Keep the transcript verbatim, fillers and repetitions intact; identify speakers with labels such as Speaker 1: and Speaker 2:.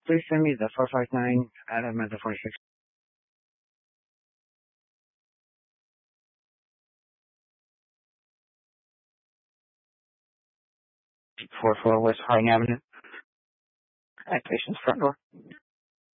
Speaker 1: Please send me the four five nine out of the forty-six. four four West Harding Avenue. Hi, patient's front door.